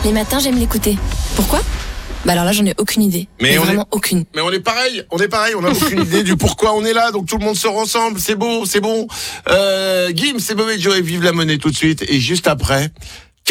Les matins, j'aime l'écouter. Pourquoi ? Bah alors là, j'en ai aucune idée. Mais vraiment aucune. Mais on est pareil, on a aucune idée du pourquoi on est là, donc tout le monde se ressemble, c'est beau, c'est bon. Gims, c'est mauvais Joe, vive la monnaie tout de suite, et juste après,